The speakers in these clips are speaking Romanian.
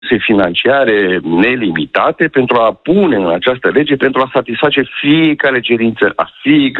financiare nelimitate pentru a pune în această lege, pentru a satisface fiecare cerință a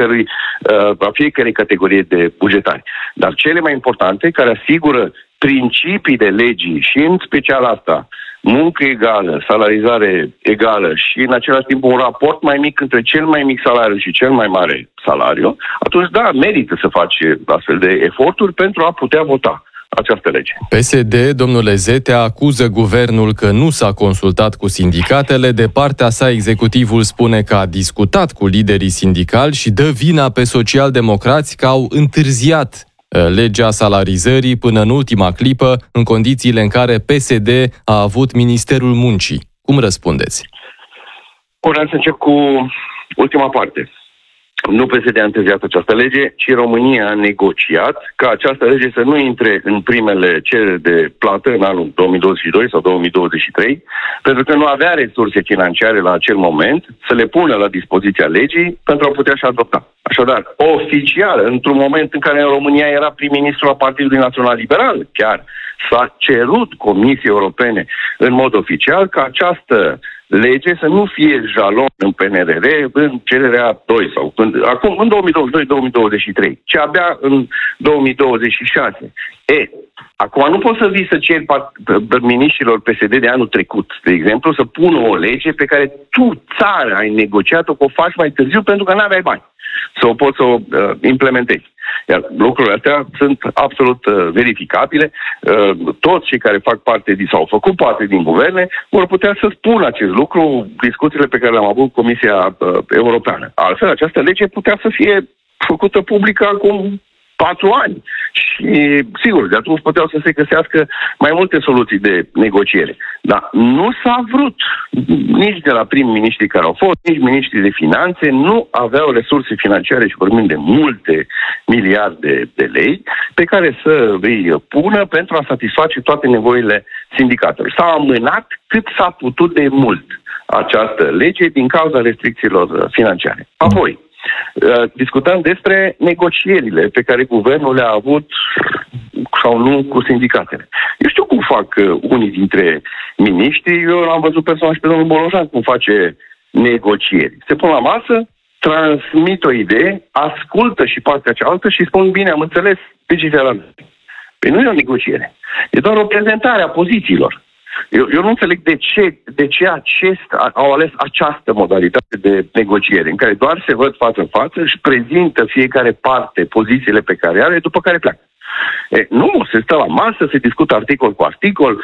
fiecărei categorii de bugetari. Dar cele mai importante, care asigură principiile legii și în special asta, muncă egală, salarizare egală și în același timp un raport mai mic între cel mai mic salariu și cel mai mare salariu, atunci da, merită să faci astfel de eforturi pentru a putea vota această lege. PSD, domnule Zetea, acuză guvernul că nu s-a consultat cu sindicatele. De partea sa, executivul spune că a discutat cu liderii sindicali și dă vina pe socialdemocrați că au întârziat legea salarizării până în ultima clipă, în condițiile în care PSD a avut Ministerul Muncii. Cum răspundeți? Vreau să încep cu ultima parte. Nu PSD a întârziat această lege, ci România a negociat ca această lege să nu intre în primele cereri de plată în anul 2022 sau 2023, pentru că nu avea resurse financiare la acel moment să le pună la dispoziția legii pentru a putea și adopta. Așadar, oficial, într-un moment în care în România era prim-ministru al Partidului Național Liberal, chiar s-a cerut Comisiei Europene în mod oficial ca această lege să nu fie jalon în PNRR în cererea 2 sau acum în 2022-2023, ci abia în 2026. Acum nu poți să vii să ceri miniștrilor PSD de anul trecut, de exemplu, să pună o lege pe care tu, țară, ai negociat-o, că o faci mai târziu pentru că n-aveai bani să o poți să o implementezi. Iar lucrurile astea sunt absolut verificabile. Toți cei care fac parte sau au făcut parte din guverne vor putea să spună acest lucru, discuțiile pe care le-am avut cu Comisia Europeană. Altfel, această lege putea să fie făcută publică acum 4 ani. Și, sigur, de atunci puteau să se găsească mai multe soluții de negociere. Dar nu s-a vrut. Nici de la prim-miniștrii care au fost, nici miniștrii de finanțe nu aveau resurse financiare și vorbim de multe miliarde de lei pe care să îi pună pentru a satisface toate nevoile sindicatelor. S-a amânat cât s-a putut de mult această lege din cauza restricțiilor financiare. Apoi, discutăm despre negocierile pe care guvernul le-a avut sau nu cu sindicatele. Eu știu cum fac unii dintre miniștri, eu am văzut personal și pe domnul Bolojan cum face negocieri. Se pun la masă, transmit o idee, ascultă și partea cealaltă și spun bine, am înțeles, legiferăm. Păi nu e o negociere. E doar o prezentare a pozițiilor. Eu nu înțeleg de ce au ales această modalitate de negociere, în care doar se văd față în față și prezintă fiecare parte pozițiile pe care are, după care pleacă. Nu, se stă la masă, se discută articol cu articol,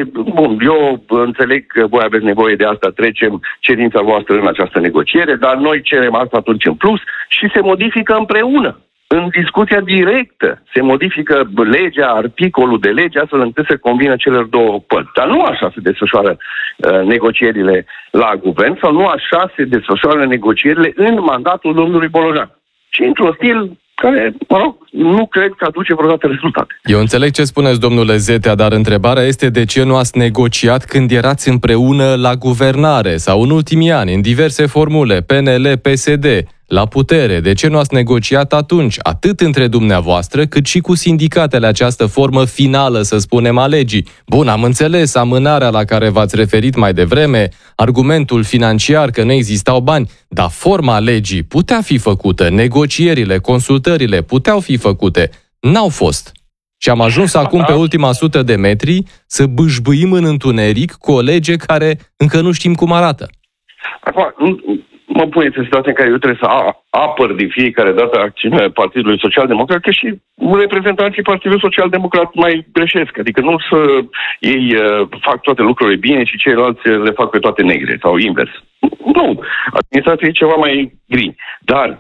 eu înțeleg că voi aveți nevoie de asta, trecem cerința voastră în această negociere, dar noi cerem asta atunci în plus și se modifică împreună. În discuția directă se modifică legea, articolul de lege, astfel încât să convină celor două părți. Dar nu așa se desfășoară negocierile la guvern sau nu așa se desfășoară negocierile în mandatul domnului Bolojan. Și într-un stil care, nu cred că aduce vreodată rezultate. Eu înțeleg ce spuneți, domnule Zetea, dar întrebarea este de ce nu ați negociat când erați împreună la guvernare sau în ultimii ani, în diverse formule, PNL, PSD, la putere. De ce nu ați negociat atunci, atât între dumneavoastră, cât și cu sindicatele, această formă finală, să spunem, a legii? Bun, am înțeles amânarea la care v-ați referit mai devreme, argumentul financiar că nu existau bani, dar forma legii putea fi făcută, negocierile, consultările puteau fi făcute. N-au fost. Și am ajuns acum pe ultima 100 de metri să bâșbâim în întuneric cu o lege care încă nu știm cum arată. Acum, mă puneți în situația în care eu trebuie să apăr de fiecare dată acțiunea Partidului Social-Democrat, că și reprezentanții Partidului Social-Democrat mai greșesc. Adică nu să ei fac toate lucrurile bine și ceilalți le fac pe toate negre sau invers. Nu. Administrația e ceva mai gri. Dar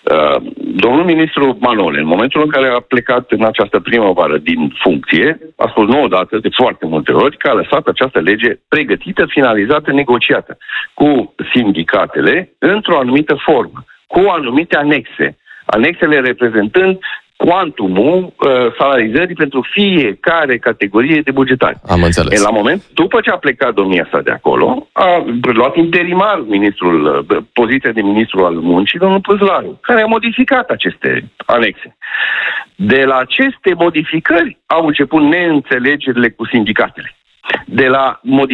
domnul ministru Manole, în momentul în care a plecat în această primăvară din funcție, a spus nu odată, de foarte multe ori, că a lăsat această lege pregătită, finalizată, negociată cu sindicatele într-o anumită formă, cu anumite anexe. Anexele reprezentând cuantumul salarizării pentru fiecare categorie de bugetari. Am înțeles. La moment, după ce a plecat domnia sa de acolo, a luat interimar poziția de ministru al muncii, domnul Păzlaru, care a modificat aceste anexe. De la aceste modificări au început neînțelegerile cu sindicatele. de la